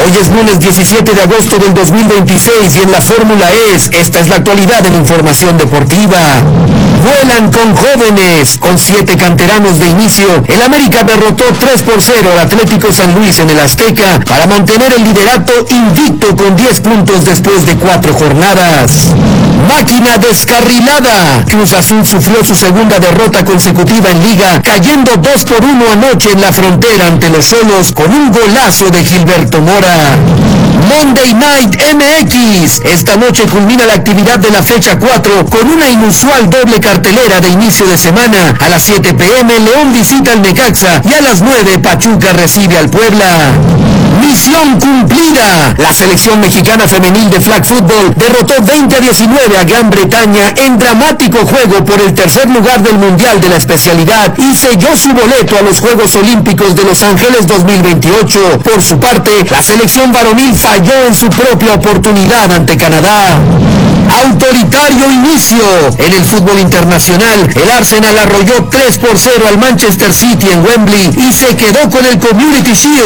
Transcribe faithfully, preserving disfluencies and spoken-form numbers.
Hoy es lunes diecisiete de agosto del dos mil veintiséis y en la Fórmula E S, esta es la actualidad en información deportiva. Vuelan con jóvenes, con siete canteranos de inicio. El América derrotó tres por cero al Atlético San Luis en el Azteca para mantener el liderato invicto con diez puntos después de cuatro jornadas. Máquina descarrilada. Cruz Azul sufrió su segunda derrota consecutiva en Liga, cayendo dos por uno anoche en la Frontera ante los Xolos con un golazo de Gilberto Mora. Monday Night M X. Esta noche culmina la actividad de la fecha cuatro con una inusual doble cartelera de inicio de semana. A las siete pe eme León visita al Necaxa y a las nueve Pachuca recibe al Puebla. Misión cumplida. La selección mexicana femenil de flag football derrotó veinte a diecinueve a Gran Bretaña en dramático juego por el tercer lugar del Mundial de la especialidad y selló su boleto a los Juegos Olímpicos de Los Ángeles dos mil veintiocho. Por su parte, la selección varonil falló en su propia oportunidad ante Canadá. Autoritario inicio. En el fútbol internacional, el Arsenal arrolló tres por cero al Manchester City en Wembley y se quedó con el Community Shield.